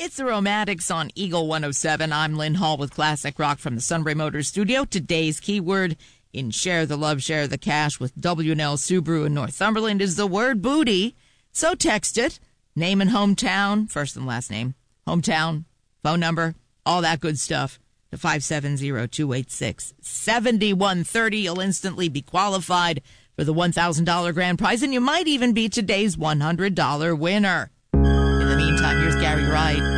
It's the Romantics on Eagle 107. I'm Lynn Hall with Classic Rock from the Sunbury Motors studio. Today's keyword in Share the Love, Share the Cash with W&L Subaru in Northumberland is the word booty. So text it. Name and hometown, first and last name, hometown, phone number, all that good stuff to 570-286-7130. You'll instantly be qualified for the $1,000 grand prize, and you might even be today's $100 winner. In the meantime, here's Gary Wright.